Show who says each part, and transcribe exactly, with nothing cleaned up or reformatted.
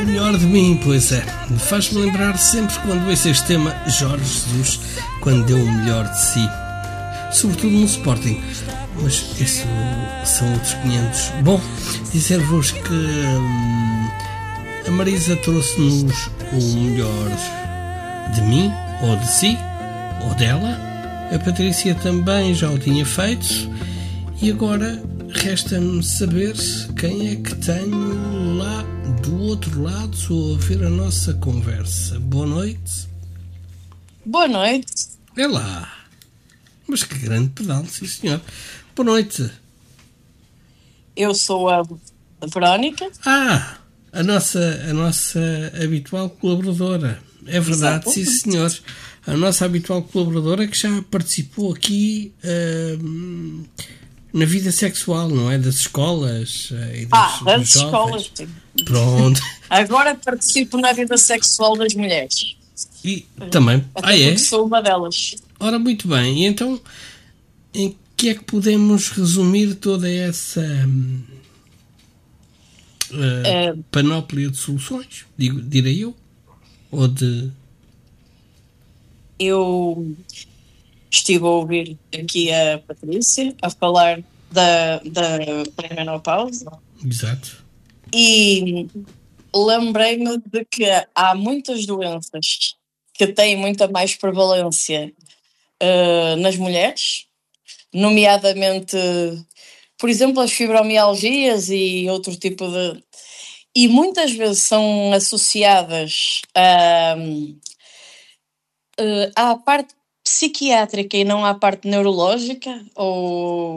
Speaker 1: melhor de mim, pois é. Faz-me lembrar sempre quando ouço este tema, Jorge Jesus, quando deu o melhor de si. Sobretudo no Sporting. Mas isso são outros quinhentos. Bom, dizer-vos que hum, a Marisa trouxe-nos o melhor de mim, ou de si, ou dela. A Patrícia também já o tinha feito. E agora resta-me saber quem é que tenho lá do outro lado a ouvir a nossa conversa. Boa noite.
Speaker 2: Boa noite.
Speaker 1: É lá. Mas que grande pedal, sim senhor. Boa noite.
Speaker 2: Eu sou a Verónica.
Speaker 1: Ah, a nossa, a nossa habitual colaboradora. É verdade,
Speaker 2: Exato.
Speaker 1: sim senhor. A nossa habitual colaboradora que já participou aqui uh, na vida sexual, não é? Das escolas uh, e dos,
Speaker 2: Ah, das
Speaker 1: dos jovens.
Speaker 2: escolas, sim.
Speaker 1: Pronto.
Speaker 2: Agora participo na vida sexual das mulheres.
Speaker 1: E também.
Speaker 2: Até
Speaker 1: Ah, é?
Speaker 2: porque sou uma delas.
Speaker 1: Ora, muito bem. E então, em que é que podemos resumir toda essa uh, uh, panóplia de soluções? Digo, direi eu? Ou de...
Speaker 2: Eu estive a ouvir aqui a Patrícia a falar da, da pré-menopausa.
Speaker 1: Exato.
Speaker 2: E lembrei-me de que há muitas doenças que têm muita mais prevalência uh, nas mulheres, nomeadamente, por exemplo, as fibromialgias e outro tipo de... E muitas vezes são associadas a, à parte psiquiátrica e não à parte neurológica ou